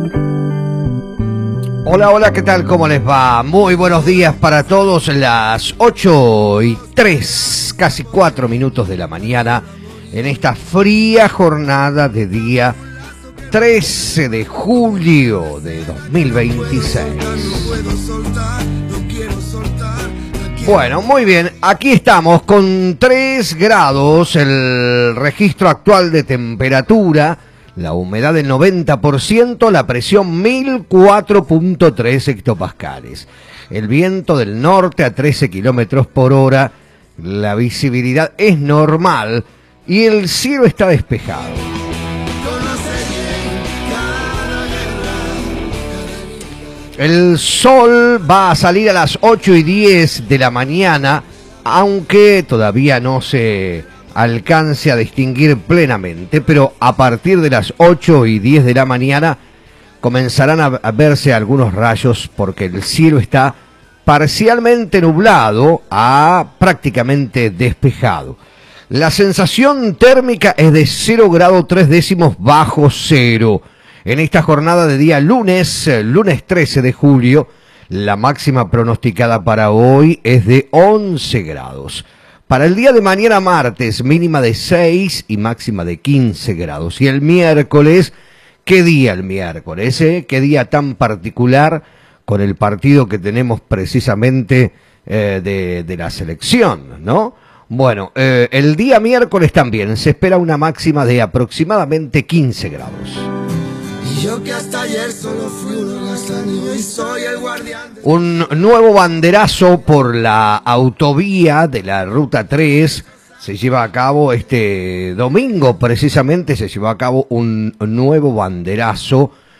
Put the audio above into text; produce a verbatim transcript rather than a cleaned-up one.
Hola, hola, ¿qué tal? ¿Cómo les va? Muy buenos días para todos. Las ocho y tres, casi cuatro minutos de la mañana, en esta fría jornada de día trece de julio de dos mil veintiséis. Bueno, muy bien, aquí estamos con tres grados, el registro actual de temperatura, la humedad del noventa por ciento, la presión mil cuatro punto tres hectopascales, el viento del norte a trece kilómetros por hora, la visibilidad es normal y el cielo está despejado. El sol va a salir a las ocho y diez de la mañana, aunque todavía no se alcance a distinguir plenamente, pero a partir de las ocho y diez de la mañana comenzarán a verse algunos rayos porque el cielo está parcialmente nublado a prácticamente despejado. La sensación térmica es de cero grado tres décimos bajo cero. En esta jornada de día lunes, lunes trece de julio, la máxima pronosticada para hoy es de once grados. Para el día de mañana martes, mínima de seis y máxima de quince grados. Y el miércoles, ¿qué día el miércoles? Eh? ¿Qué día tan particular con el partido que tenemos precisamente eh, de, de la selección, ¿no? Bueno, eh, el día miércoles también se espera una máxima de aproximadamente quince grados. Yo que hasta ayer solo fui un y soy el guardián de... Un nuevo banderazo por la autovía de la Ruta tres se lleva a cabo este domingo, precisamente se llevó a cabo un nuevo banderazo